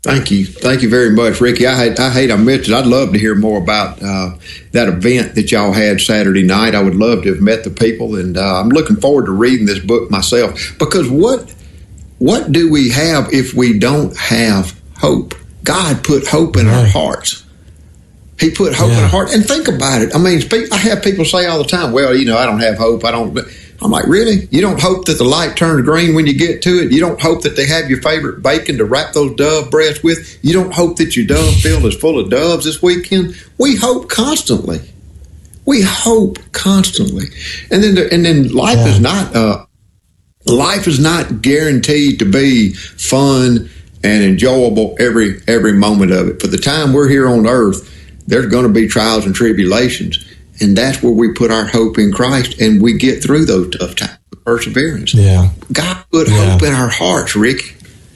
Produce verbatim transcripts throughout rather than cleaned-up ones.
Thank you. Thank you very much, Ricky. I hate I, hate I missed it. I'd love to hear more about uh, that event that y'all had Saturday night. I would love to have met the people, and uh, I'm looking forward to reading this book myself, because what what do we have if we don't have hope? God put hope in our hearts. He put hope yeah. in our heart. And think about it. I mean, I have people say all the time, well, you know, I don't have hope. I don't. I'm like, really? You don't hope that the light turns green when you get to it? You don't hope that they have your favorite bacon to wrap those dove breasts with? You don't hope that your dove field is full of doves this weekend? We hope constantly. We hope constantly. And then, the, and then life yeah. is not, uh, life is not guaranteed to be fun and enjoyable every, every moment of it. For the time we're here on earth, there's going to be trials and tribulations. And that's where we put our hope in Christ, and we get through those tough times with perseverance. Yeah. God put yeah. hope in our hearts, Ricky.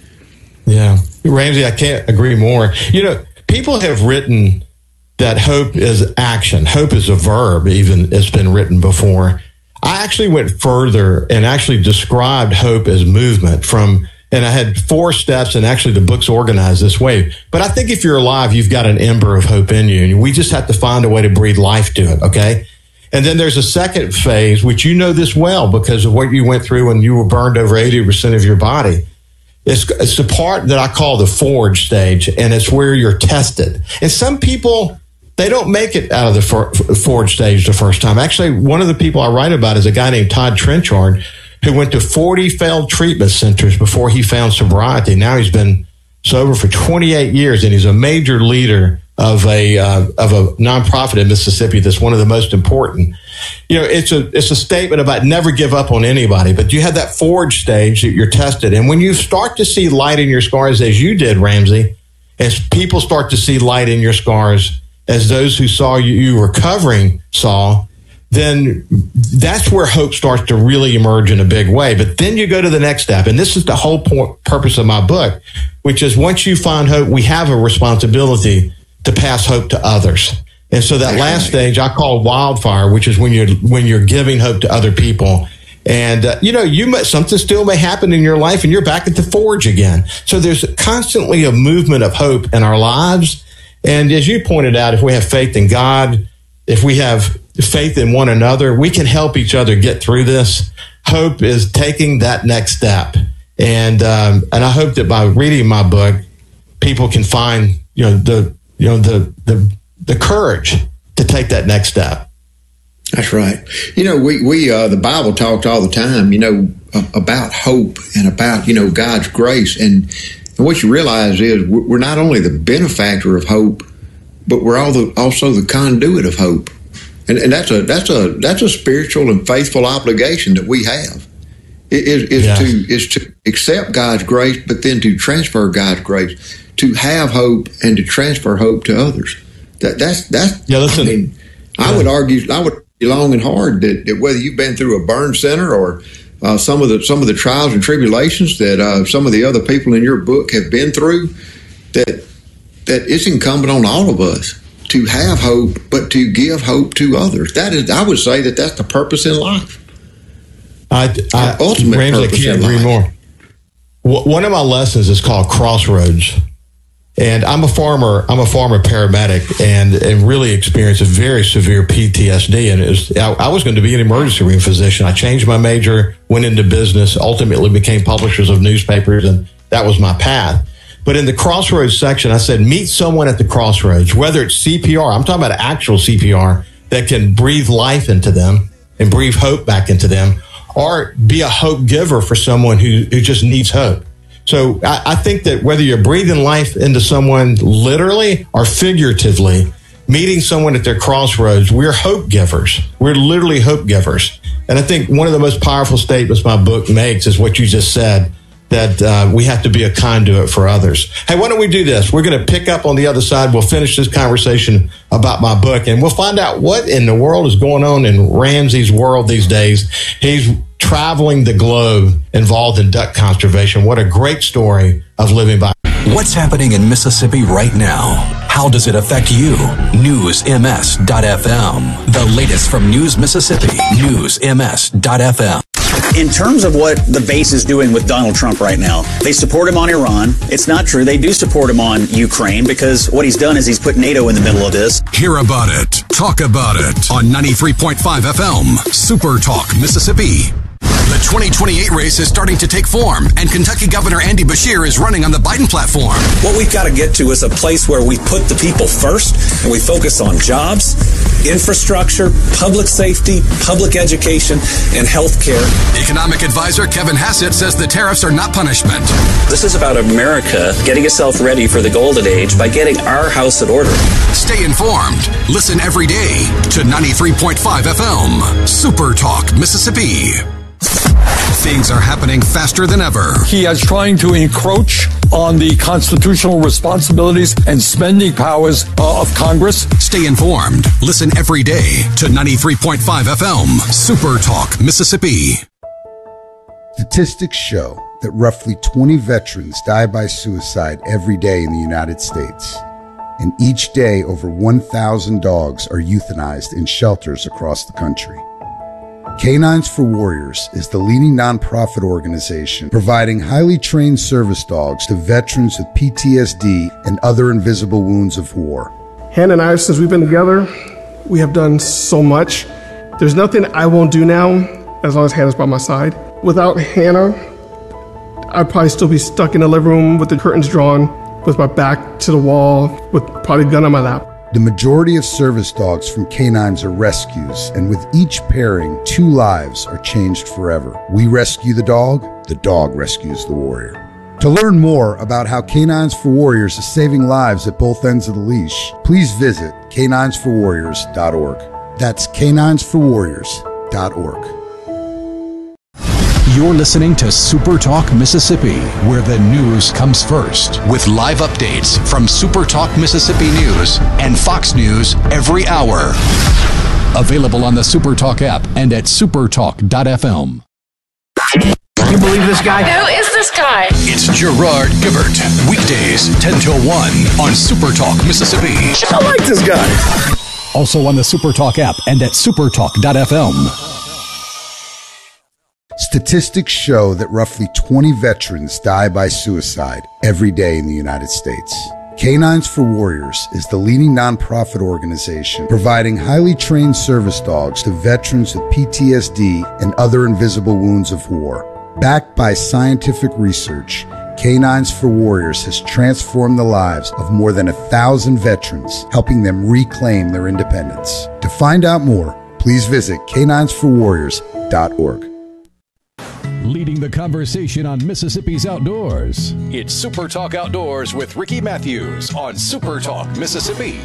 Yeah. Ramsey, I can't agree more. You know, people have written that hope is action. Hope is a verb, even it's been written before. I actually went further and actually described hope as movement from, and I had four steps, and actually the book's organized this way. But I think if you're alive, you've got an ember of hope in you, and we just have to find a way to breathe life to it, okay? And then there's a second phase, which you know this well because of what you went through when you were burned over eighty percent of your body. It's, it's the part that I call the forge stage, and it's where you're tested. And some people, they don't make it out of the for, forge stage the first time. Actually, one of the people I write about is a guy named Todd Trenchard, who went to forty failed treatment centers before he found sobriety. Now he's been sober for twenty-eight years, and he's a major leader of a uh, of a nonprofit in Mississippi that's one of the most important. You know, it's a it's a statement about never give up on anybody, but you have that forge stage that you're tested. And when you start to see light in your scars, as you did, Ramsey, as people start to see light in your scars, as those who saw you, you recovering saw, then that's where hope starts to really emerge in a big way. But then you go to the next step. And this is the whole point, purpose of my book, which is once you find hope, we have a responsibility to pass hope to others. And so that last stage I call wildfire, which is when you're, when you're giving hope to other people. And, uh, you know, you may, something still may happen in your life and you're back at the forge again. So there's constantly a movement of hope in our lives. And as you pointed out, if we have faith in God, if we have faith in one another, we can help each other get through this. Hope is taking that next step. And, um, and I hope that by reading my book, people can find, you know, the, you know, the, the, the courage to take that next step. That's right. You know, we, we, uh, the Bible talks all the time, you know, about hope and about, you know, God's grace. And, and what you realize is we're not only the benefactor of hope, but we're all the, also the conduit of hope. And, and that's a that's a that's a spiritual and faithful obligation that we have. It is, is yeah. to is to accept God's grace, but then to transfer God's grace, to have hope and to transfer hope to others. That that's that's. Yeah, listen. I mean, yeah. I would argue I would argue long and hard that, that whether you've been through a burn center or uh, some of the some of the trials and tribulations that uh, some of the other people in your book have been through, that that it's incumbent on all of us to have hope, but to give hope to others. That is, I would say that that's the purpose in life. I, I ultimate Ramsey, purpose I can't agree more. One of my lessons is called Crossroads, and I'm a farmer. I'm a farmer paramedic, and and really experienced a very severe P T S D. And it was, I, I was going to be an emergency room physician. I changed my major, went into business, ultimately became publishers of newspapers, and that was my path. But in the Crossroads section, I said, meet someone at the crossroads, whether it's C P R. I'm talking about actual C P R that can breathe life into them and breathe hope back into them, or be a hope giver for someone who, who just needs hope. So I, I think that whether you're breathing life into someone literally or figuratively, meeting someone at their crossroads, we're hope givers. We're literally hope givers. And I think one of the most powerful statements my book makes is what you just said, that uh, we have to be a conduit for others. Hey, why don't we do this? We're going to pick up on the other side. We'll finish this conversation about my book, and we'll find out what in the world is going on in Ramsey's world these days. He's traveling the globe involved in duck conservation. What a great story of living by. What's happening in Mississippi right now? How does it affect you? News M S dot F M. The latest from News Mississippi. News M S dot F M. In terms of what the base is doing with Donald Trump right now, they support him on Iran. It's not true. They do support him on Ukraine because what he's done is he's put NATO in the middle of this. Hear about it. Talk about it on ninety-three point five F M, Super Talk, Mississippi. The twenty twenty-eight race is starting to take form, and Kentucky Governor Andy Beshear is running on the Biden platform. What we've got to get to is a place where we put the people first, and we focus on jobs, infrastructure, public safety, public education, and health care. Economic advisor Kevin Hassett says the tariffs are not punishment. This is about America getting itself ready for the golden age by getting our house in order. Stay informed. Listen every day to ninety-three point five F M, Super Talk, Mississippi. Things are happening faster than ever. He is trying to encroach on the constitutional responsibilities and spending powers uh, of Congress. Stay informed. Listen every day to ninety-three point five F M, Super Talk, Mississippi. Statistics show that roughly twenty veterans die by suicide every day in the United States. And each day, over one thousand dogs are euthanized in shelters across the country. Canines for Warriors is the leading nonprofit organization providing highly trained service dogs to veterans with P T S D and other invisible wounds of war. Hannah and I, since we've been together, we have done so much. There's nothing I won't do now as long as Hannah's by my side. Without Hannah, I'd probably still be stuck in the living room with the curtains drawn, with my back to the wall, with probably a gun on my lap. The majority of service dogs from canines are rescues, and with each pairing, two lives are changed forever. We rescue the dog, the dog rescues the warrior. To learn more about how Canines for Warriors is saving lives at both ends of the leash, please visit canines for warriors dot org. That's canines for warriors dot org. You're listening to Super Talk Mississippi, where the news comes first, with live updates from Super Talk Mississippi News and Fox News every hour. Available on the Super Talk app and at supertalk dot f m. You believe this guy? Who is this guy? It's Gerard Gibert. Weekdays, ten till one on Super Talk Mississippi. I like this guy. Also on the Super Talk app and at supertalk dot f m. Statistics show that roughly twenty veterans die by suicide every day in the United States. Canines for Warriors is the leading nonprofit organization providing highly trained service dogs to veterans with P T S D and other invisible wounds of war. Backed by scientific research, Canines for Warriors has transformed the lives of more than a thousand veterans, helping them reclaim their independence. To find out more, please visit canines for warriors dot org. Leading the conversation on Mississippi's outdoors. It's Super Talk Outdoors with Ricky Matthews on Super Talk Mississippi.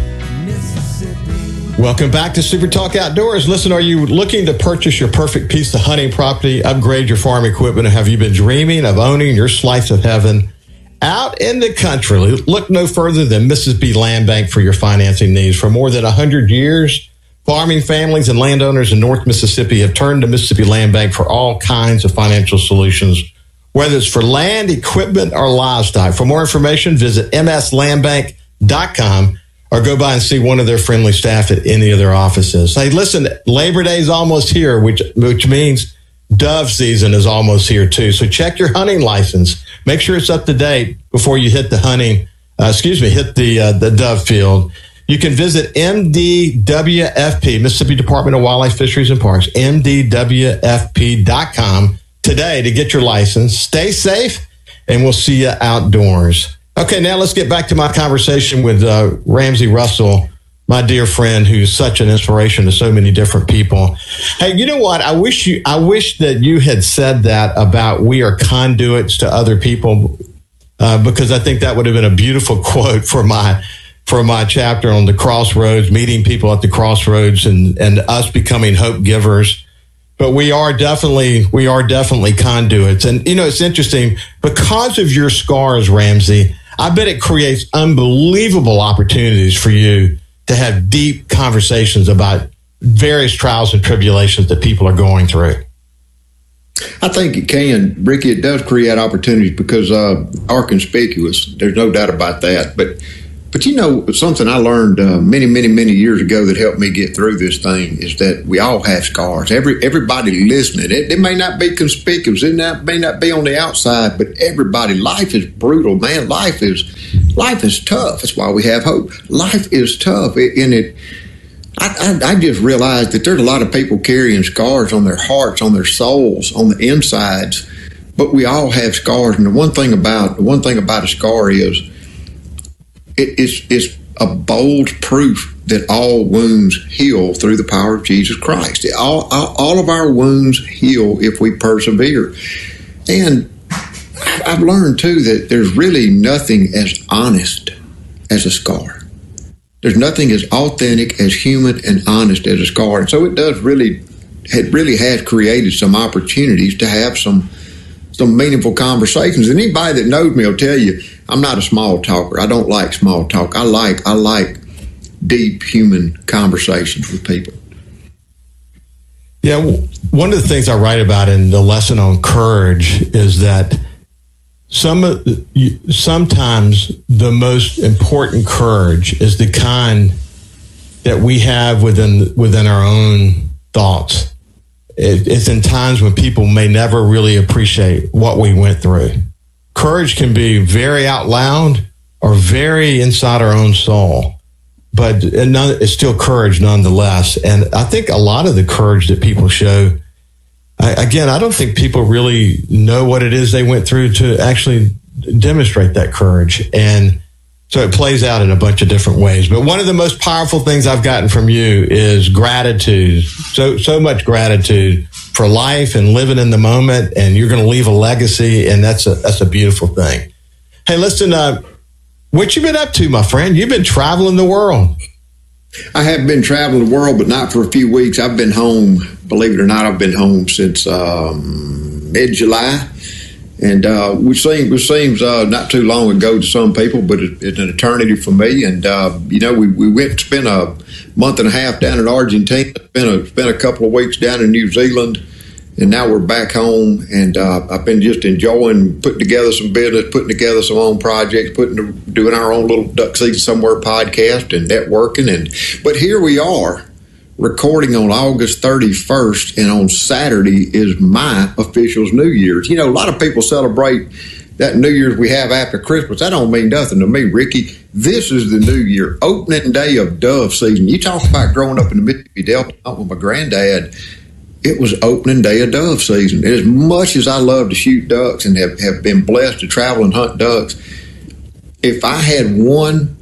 Mississippi. Welcome back to Super Talk Outdoors. Listen, are you looking to purchase your perfect piece of hunting property, upgrade your farm equipment, or have you been dreaming of owning your slice of heaven out in the country? Look no further than Mississippi Land Bank for your financing needs. For more than one hundred years, farming families and landowners in North Mississippi have turned to Mississippi Land Bank for all kinds of financial solutions, whether it's for land, equipment, or livestock. For more information, visit m s land bank dot com or go by and see one of their friendly staff at any of their offices. Hey, listen, Labor Day is almost here, which which means dove season is almost here too. So check your hunting license. Make sure it's up to date before you hit the hunting, uh, excuse me, hit the uh, the dove field. You can visit M D W F P, Mississippi Department of Wildlife, Fisheries, and Parks, m d w f p dot com today to get your license. Stay safe, and we'll see you outdoors. Okay, now let's get back to my conversation with uh, Ramsey Russell, my dear friend, who's such an inspiration to so many different people. Hey, you know what? I wish you, I wish that you had said that about we are conduits to other people, uh, because I think that would have been a beautiful quote for my for my chapter on the crossroads, meeting people at the crossroads, and and us becoming hope givers. But we are definitely we are definitely conduits, and you know it's interesting because of your scars, Ramsey. I bet it creates unbelievable opportunities for you to have deep conversations about various trials and tribulations that people are going through. I think it can, Ricky. It does create opportunities because uh, are conspicuous. There's no doubt about that. But But you know, something I learned uh, many, many, many years ago that helped me get through this thing is that we all have scars. Every everybody listening, it, it may not be conspicuous, it not, may not be on the outside, but everybody, life is brutal, man. Life is life is tough. That's why we have hope. Life is tough, it, and it. I, I, I just realized that there's a lot of people carrying scars on their hearts, on their souls, on the insides. But we all have scars, and the one thing about the one thing about a scar is. It is it's a bold proof that all wounds heal through the power of Jesus Christ. All, all, all of our wounds heal if we persevere. And I've learned, too, that there's really nothing as honest as a scar. There's nothing as authentic, as human and honest as a scar. And so it does really, it really has created some opportunities to have some some meaningful conversations. And anybody that knows me will tell you, I'm not a small talker. I don't like small talk. I like I like deep human conversations with people. Yeah, one of the things I write about in the lesson on courage is that some sometimes the most important courage is the kind that we have within within our own thoughts. It, it's in times when people may never really appreciate what we went through. Courage can be very out loud or very inside our own soul, but it's still courage nonetheless. And I think a lot of the courage that people show, I, again, I don't think people really know what it is they went through to actually demonstrate that courage. And so it plays out in a bunch of different ways. But one of the most powerful things I've gotten from you is gratitude. So, so much gratitude for life and living in the moment, and you're going to leave a legacy, and that's a that's a beautiful thing. Hey, listen, uh, what you been up to, my friend? You've been traveling the world. I have been traveling the world, but not for a few weeks. I've been home, believe it or not, I've been home since um, mid-July. And uh, which seems, which seems uh, not too long ago to some people, but it, it's an eternity for me. And, uh, you know, we, we went to spend a month and a half down in Argentina, spent a, spent a couple of weeks down in New Zealand, and now we're back home. And uh, I've been just enjoying putting together some business, putting together some own projects, putting doing our own little Duck Season Somewhere podcast and networking. And but here we are, recording on August thirty-first, and on Saturday is my official's New Year's. You know, a lot of people celebrate that New Year's we have after Christmas. That don't mean nothing to me, Ricky. This is the New Year, opening day of dove season. You talk about growing up in the Mississippi Delta with my granddad. It was opening day of dove season. And as much as I love to shoot ducks and have, have been blessed to travel and hunt ducks, if I had one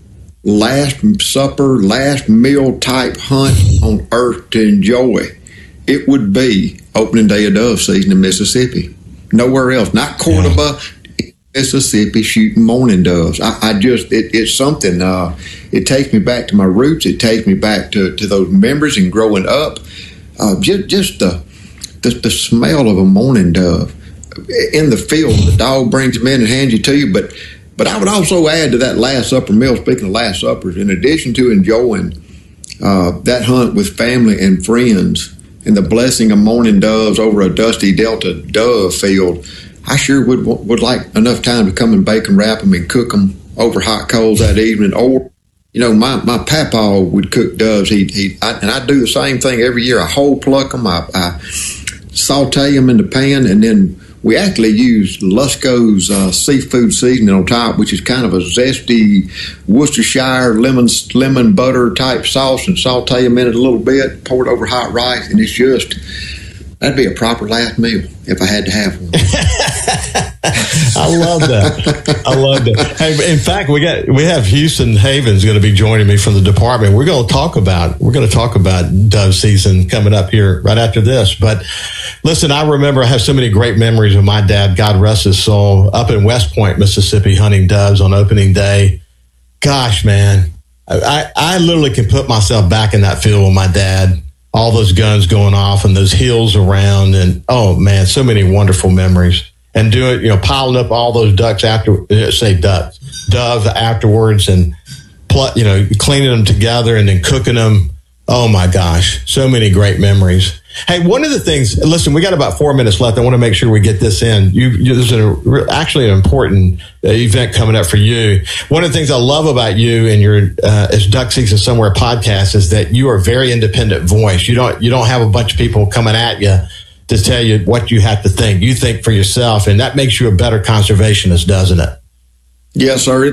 last supper, last meal type hunt on earth to enjoy, it would be opening day of dove season in Mississippi. Nowhere else. Not Cordoba, yeah. Mississippi, shooting mourning doves. I, I just, it, it's something, uh, it takes me back to my roots. It takes me back to, to those memories and growing up. Uh, just just the, the the smell of a mourning dove in the field. The dog brings them in and hands you to you, but But I would also add to that Last Supper meal, speaking of Last Suppers, in addition to enjoying uh, that hunt with family and friends and the blessing of mourning doves over a dusty Delta dove field, I sure would would like enough time to come and bake and wrap them and cook them over hot coals that evening. Or, you know, my, my papa would cook doves. He he I, and I do the same thing every year. I whole pluck them, I, I saute them in the pan, and then we actually use Lusco's uh, seafood seasoning on top, which is kind of a zesty Worcestershire lemon lemon butter type sauce, and saute them in it a little bit, pour it over hot rice, and it's just, that'd be a proper last meal if I had to have one. I love that. I love that. Hey, in fact, we got we have Houston Havens going to be joining me from the department. We're going to talk about we're going to talk about dove season coming up here right after this. But listen, I remember I have so many great memories of my dad, God rest his soul, up in West Point, Mississippi, hunting doves on opening day. Gosh, man, I, I literally can put myself back in that field with my dad. All those guns going off and those hills around, and oh man, so many wonderful memories. And do it, you know, piling up all those ducks after, say ducks, doves afterwards, and you know, cleaning them together and then cooking them. Oh my gosh, so many great memories. Hey, one of the things, listen, we got about four minutes left. I want to make sure we get this in. You, you there's a, actually an important uh, event coming up for you. One of the things I love about you and your uh, is Duck Season Somewhere podcast is that you are a very independent voice. You don't you don't have a bunch of people coming at you to tell you what you have to think. You think for yourself, and that makes you a better conservationist, doesn't it? Yes, sir.